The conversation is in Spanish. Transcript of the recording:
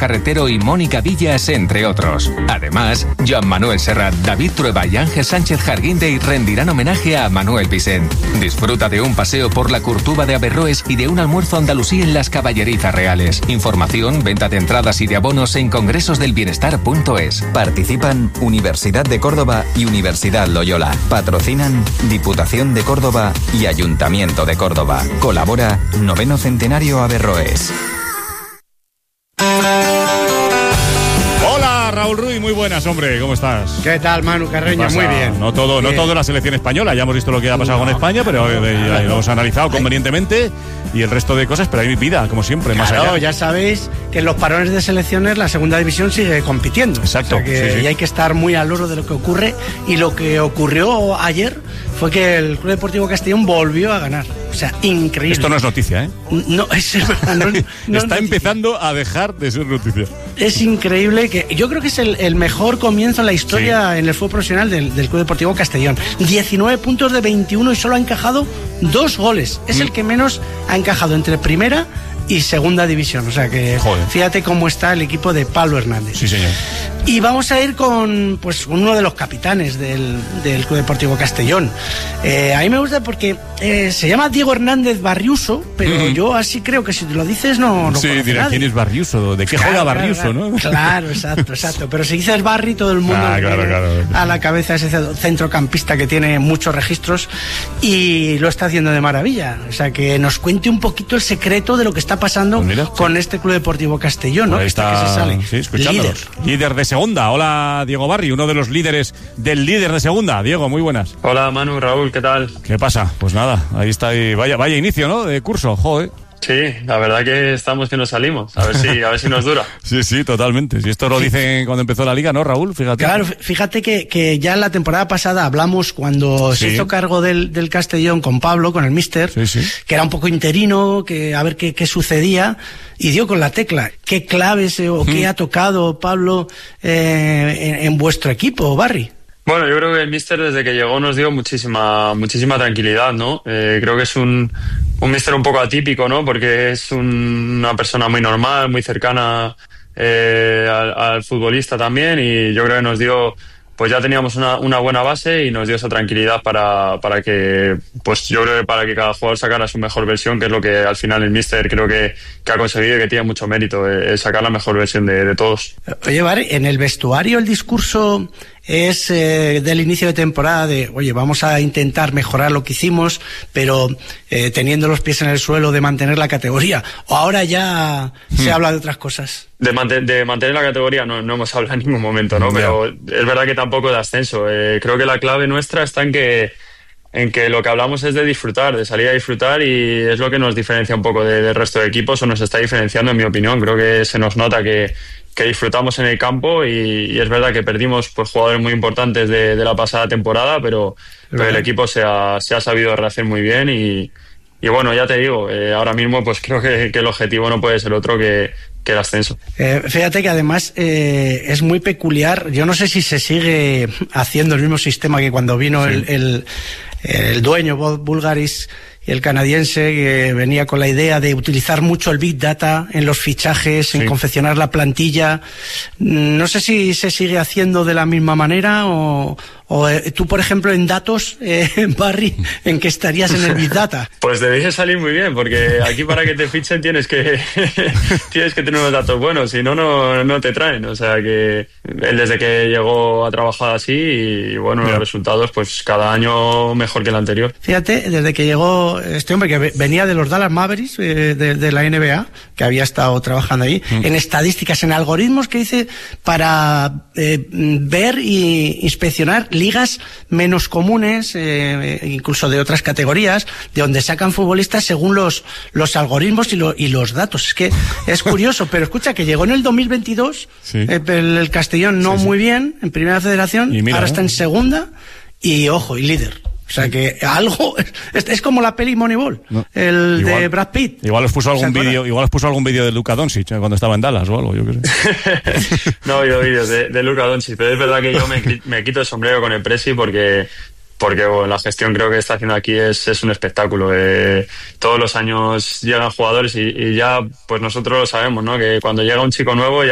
Carretero y Mónica Villas, entre otros. Además, Joan Manuel Serrat, David Trueba y Ángel Sánchez Jarguindey rendirán homenaje a Manuel Vicent. Disfruta de un paseo por la Curtuba de Averroes y de un almuerzo andalusí en las Caballerizas Reales. Información, venta de entradas y de abonos en congresosdelbienestar.es. Participan Universidad de Córdoba y Universidad Loyola. Patrocinan Diputación de Córdoba y Ayuntamiento de Córdoba. Colabora 9º Centenario Averroes. Hola, Raúl Ruiz, muy buenas, hombre, ¿cómo estás? ¿Qué tal, Manu Carreño? Muy bien. No todo la selección española, ya hemos visto lo que ha pasado con España, pero ya lo hemos analizado convenientemente y el resto de cosas, pero hay vida, como siempre, más allá. Ya sabéis que en los parones de selecciones la segunda división sigue compitiendo. Exacto. O sea que sí. Y hay que estar muy al loro de lo que ocurre, y lo que ocurrió ayer fue que el Club Deportivo Castellón volvió a ganar. O sea, increíble. Esto no es noticia, ¿eh? No, es verdad. No está empezando a dejar de ser noticia. Es increíble, que yo creo que es el mejor comienzo en la historia en el fútbol profesional del Club Deportivo Castellón. 19 puntos de 21 y solo ha encajado 2 goles. Es el que menos ha encajado entre primera y segunda división. O sea que fíjate cómo está el equipo de Pablo Hernández. Sí, señor. Y vamos a ir con uno de los capitanes del Club Deportivo Castellón. A mí me gusta porque se llama Diego Hernández Barriuso, pero yo así creo que si te lo dices no sí, dirá, ¿quién es Barriuso? ¿De qué juega Barriuso, claro, no? Claro, exacto. Pero si dices Barri, todo el mundo claro. a la cabeza ese centrocampista que tiene muchos registros y lo está haciendo de maravilla. O sea, que nos cuente un poquito el secreto de lo que está pasando con este Club Deportivo Castellón, ¿no? Ahí está, que se sale. Sí, escuchándolos. Líder de segunda. Hola, Diego Barri, uno de los líderes del líder de segunda. Diego, muy buenas. Hola, Manu, Raúl, ¿qué tal? ¿Qué pasa? Pues nada, ahí está. Y vaya inicio, ¿no? De curso, joder. Sí, la verdad que estamos que nos salimos. A ver si nos dura. Sí, totalmente. Si esto lo dicen cuando empezó la liga, ¿no, Raúl? Fíjate. Claro, fíjate que ya en la temporada pasada hablamos cuando se hizo cargo del Castellón con Pablo, con el míster, que era un poco interino, que a ver qué sucedía, y dio con la tecla. ¿Qué claves o qué ha tocado Pablo en vuestro equipo, Barry? Bueno, yo creo que el míster desde que llegó nos dio muchísima tranquilidad, ¿no? Creo que es un míster un poco atípico, ¿no? Porque es una persona muy normal, muy cercana al futbolista también, y yo creo que nos dio, pues ya teníamos una buena base y nos dio esa tranquilidad para que, pues yo creo que para que cada jugador sacara su mejor versión, que es lo que al final el míster creo que ha conseguido y que tiene mucho mérito, sacar la mejor versión de todos. Oye, Barry, en el vestuario el discurso es del inicio de temporada de, oye, vamos a intentar mejorar lo que hicimos, pero teniendo los pies en el suelo, de mantener la categoría, o ahora ya se habla de otras cosas. De mantener la categoría no hemos hablado en ningún momento, ¿no? Pero es verdad que tampoco de ascenso. Creo que la clave nuestra está en que lo que hablamos es de disfrutar, de salir a disfrutar, y es lo que nos diferencia un poco del resto de equipos, o nos está diferenciando, en mi opinión. Creo que se nos nota que disfrutamos en el campo, y es verdad que perdimos pues jugadores muy importantes de la pasada temporada, pero el equipo se ha sabido rehacer muy bien, y bueno, ya te digo, ahora mismo pues creo que el objetivo no puede ser otro que el ascenso. Fíjate que además es muy peculiar. Yo no sé si se sigue haciendo el mismo sistema que cuando vino el dueño, Bob Bulgaris, y el canadiense, que venía con la idea de utilizar mucho el Big Data en los fichajes, en confeccionar la plantilla. No sé si se sigue haciendo de la misma manera o tú, por ejemplo, en datos, Barry, ¿en qué estarías en el Big Data? Pues debes salir muy bien, porque aquí para que te fichen tienes que tener unos datos buenos, si no te traen. O sea que él desde que llegó ha trabajado así, y bueno, los resultados pues cada año mejor que el anterior. Fíjate, desde que llegó este hombre, que venía de los Dallas Mavericks, de la NBA, que había estado trabajando ahí, en estadísticas, en algoritmos que dice para ver y inspeccionar ligas menos comunes, incluso de otras categorías, de donde sacan futbolistas según los algoritmos y los datos. Es que es curioso, pero escucha, que llegó en el 2022, el Castellón muy bien, en Primera Federación, ahora está en Segunda, y ojo, y líder. O sea que algo es como la peli Moneyball, de Brad Pitt. Igual os puso algún vídeo de Luka Doncic cuando estaba en Dallas o algo, yo creo. No ha habido vídeos de Luka Doncic, pero es verdad que yo me quito el sombrero con el Presi porque bueno, la gestión creo que está haciendo aquí es un espectáculo. Todos los años llegan jugadores y ya pues nosotros lo sabemos, ¿no? Que cuando llega un chico nuevo ya